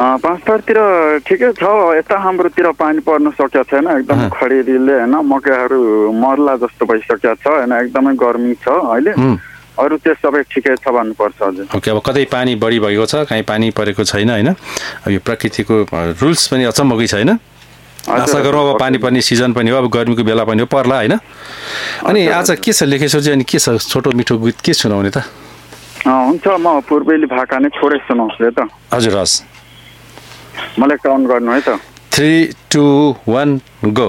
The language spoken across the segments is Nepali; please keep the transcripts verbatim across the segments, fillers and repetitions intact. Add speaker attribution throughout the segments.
Speaker 1: पाँचथरतिर ठिकै छ। यता हाम्रोतिर पानी पर्न सकेको छैन, एकदम खडेरीले होइन मकैहरू मर्ला जस्तो भइसकेको छ होइन, एकदमै गर्मी छ अहिले। अरू त्यो सबै ठिकै छ भन्नुपर्छ हजुर।
Speaker 2: ओके, अब कतै पानी बढी भएको छ, कहीँ पानी परेको छैन होइन। अब यो प्रकृतिको रुल्स पनि अचम्मकै छैन। आशा गरौँ अब पानी पर्ने सिजन पनि हो, अब गर्मीको बेला पनि हो पर्ला होइन। अनि आज के छ लेखेश्वरजी, अनि के छ छोटो मिठो गीत के सुनाउने त?
Speaker 1: हुन्छ, म पूर्वेली भाका नै छोडै सुनाउँछु है त।
Speaker 2: हजुर हस्,
Speaker 1: मलाई काउन्ट गर्नु है त।
Speaker 2: Three two one go.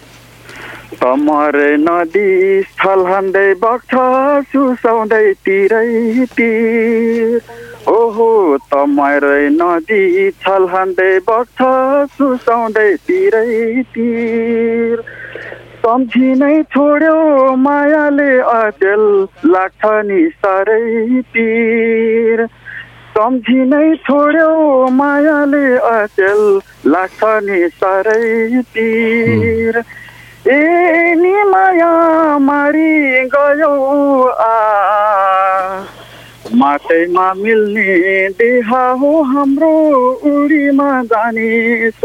Speaker 1: तमरे नदी छल्हान्दै बग्छ सुसाउँदै तिरै तिर, ओहो तमरे नदी छल्हान्दै बग्छ सुसाउँदै तिरै तिर, सम्झी नै छोड्यो मायाले अचेल लाग्छ नि साह्रै पीर, सम्झी नै छोड्यो मायाले अचेल लाग्छ नि साह्रै पीर, ए नि माया मारी गयो आ माटैमा मिल्ने देहा हो हाम्रो उडीमा जानेछ,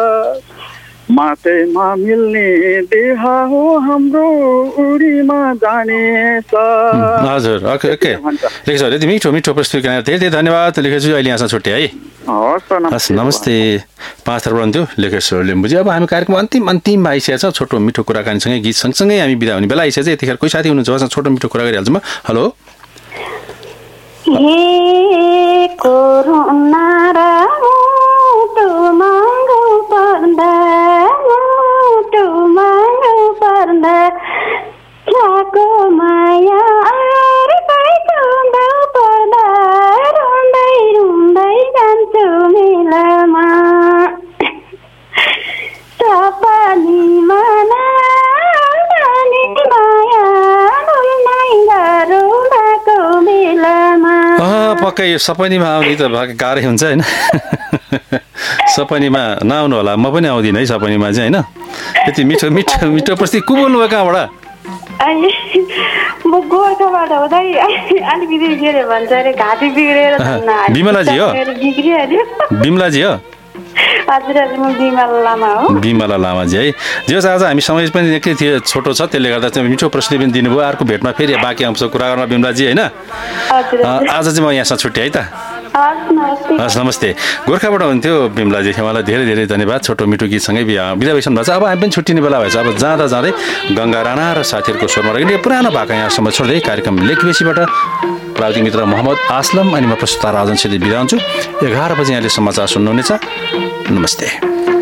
Speaker 1: माटैमा मिल्ने देहा हो हाम्रो उडीमा जानेछ।
Speaker 2: हजुर ओके ओके लेखेश्वर, यति मिठो मिठो प्रस्तुति गरेर धेरै धेरै धन्यवाद लेखेश्वरजी। अहिले यहाँसँग छुट्टे है।
Speaker 1: हस्
Speaker 2: नमस्ते। पाँच थर भन्थ्यो लेखेश्वर लिम्बुजी। अब हामी कार्यक्रम अन्तिम अन्तिममा आइसकेको छ। छोटो मिठो कुराकानीसँगै गीत सँगसँगै हामी बिदा हुने बेला आइसकेको छ। यतिखेर कोही साथी हुनुहुन्छ उहाँसँग छोटो मिठो कुरा गरिहाल्छु म। हेलो।
Speaker 3: हे कोरोना र मुटु मागु पर्दा मुटु मागु पर्दा छाको माया अरे पाइँदा पर्दा रुँदै रुँदै जान्छु मेलामा, सपनीमा नानी माया रुँदै रुँदाको बेलामा।
Speaker 2: पक्कै यो सपनीमा आउने त गाह्रै हुन्छ होइन। सपनीमा नआउनु होला, म पनि आउँदिनँ है सपनीमा चाहिँ होइन। यति मिठो मिठो मिठो प्रस्तुति। को बोल्नुभयो कहाँबाट?
Speaker 3: म गोर्खाबाट हुँदै अलिकति के अरे भन्छ अरे घाँटी बिग्रेर
Speaker 2: बिमलाजी हो?
Speaker 3: बिग्रिहाल्यो।
Speaker 2: बिमलाजी हो?
Speaker 3: हजुर हजुर, म बिमला लामा हो।
Speaker 2: बिमला लामाजी है। जे होस् आज हामी समय पनि निकै थियो छोटो छ, त्यसले गर्दा चाहिँ मिठो प्रस्तुति पनि दिनुभयो। अर्को भेटमा फेरि बाँकी अंश कुरा गर्न बिमलाजी होइन। आज चाहिँ म यहाँसँग छुट्टेँ है त। हस् नमस्ते। गोर्खाबाट हुन्थ्यो बिमलाजी, उहाँलाई धेरै धेरै धन्यवाद। छोटो मिठो गीतसँगै बिदा भइसक्नु भएको छ। अब हामी पनि छुट्टिने बेला भएछ। अब जाँदा जाँदै गङ्गा राणा र साथीहरूको स्वरमा रहेको पुरानो भाका यहाँसम्म छोड्दै कार्यक्रम लेखबेसीबाट प्राविधिक मित्र मोहम्मद आसलम अनि म प्रस्तुता राजन सिद्धि बिदा हुन्छु। एघार बजी यहाँले समाचार सुन्नुहुनेछ। नमस्ते।